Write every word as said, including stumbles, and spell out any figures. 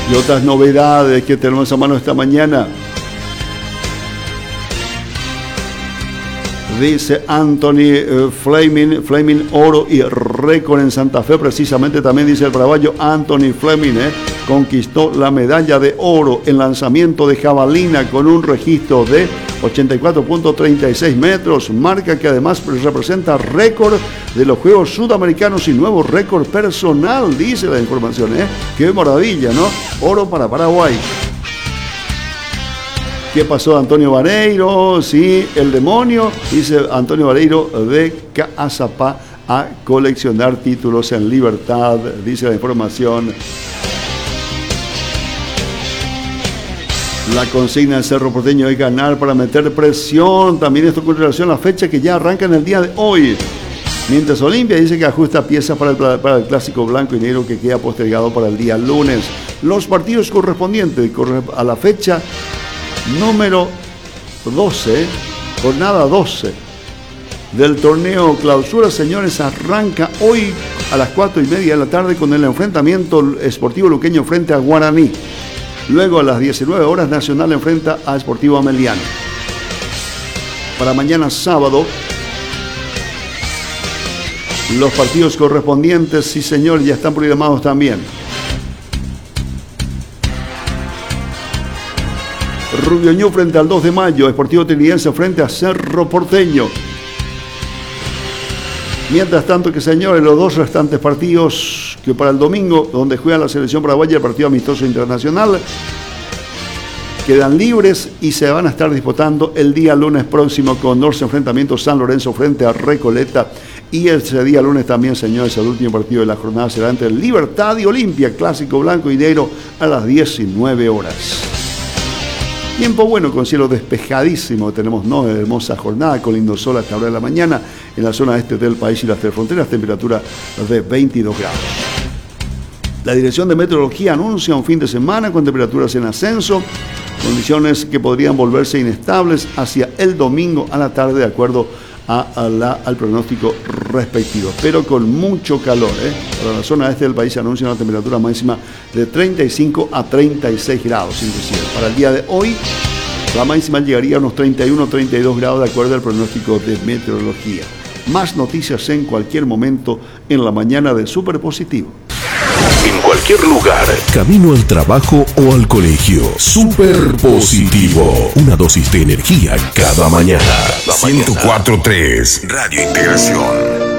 Y otras novedades que tenemos a mano esta mañana. Dice Anthony eh, Fleming, Fleming oro y récord en Santa Fe, precisamente también dice el paraguayo Anthony Fleming, eh, conquistó la medalla de oro en lanzamiento de jabalina con un registro de ochenta y cuatro punto treinta y seis metros, marca que además representa récord de los Juegos Sudamericanos y nuevo récord personal, dice la información, eh. Qué maravilla, ¿no? Oro para Paraguay. ¿Qué pasó Antonio Vareiro? Sí, el demonio, dice Antonio Vareiro de Caazapá, a coleccionar títulos en libertad, dice la información. La consigna del Cerro Porteño es ganar para meter presión. También esto con relación a la fecha que ya arranca en el día de hoy. Mientras Olimpia dice que ajusta piezas para el, para el clásico blanco y negro que queda postergado para el día lunes. Los partidos correspondientes a la fecha número doce, jornada doce del torneo Clausura, señores, arranca hoy a las cuatro y media de la tarde con el enfrentamiento Sportivo Luqueño frente a Guaraní. Luego a las diecinueve horas Nacional enfrenta a Sportivo Ameliano. Para mañana sábado, los partidos correspondientes, sí señor, ya están programados también. Rubio Ñu frente al dos de mayo, Sportivo Trinidense frente a Cerro Porteño. Mientras tanto que señores, los dos restantes partidos que para el domingo, donde juega la selección paraguaya, el partido amistoso internacional, quedan libres y se van a estar disputando el día lunes próximo con dos enfrentamientos, San Lorenzo frente a Recoleta. Y ese día lunes también, señores, el último partido de la jornada será entre Libertad y Olimpia, clásico blanco y negro, a las diecinueve horas. Tiempo bueno con cielo despejadísimo, tenemos no hermosa jornada con lindo sol hasta la hora de la mañana en la zona este del país y las tres fronteras, temperatura de veintidós grados. La Dirección de Meteorología anuncia un fin de semana con temperaturas en ascenso, condiciones que podrían volverse inestables hacia el domingo a la tarde de acuerdo a, a la, al pronóstico respectivo, pero con mucho calor. ¿eh? Para la zona este del país se anuncia una temperatura máxima de treinta y cinco a treinta y seis grados inclusive. Para el día de hoy la máxima llegaría a unos treinta y uno a treinta y dos grados de acuerdo al pronóstico de meteorología. Más noticias en cualquier momento en la mañana de Superpositivo. En cualquier lugar, camino al trabajo o al colegio. Superpositivo. Una dosis de energía cada mañana. ciento cuatro punto tres Radio Integración.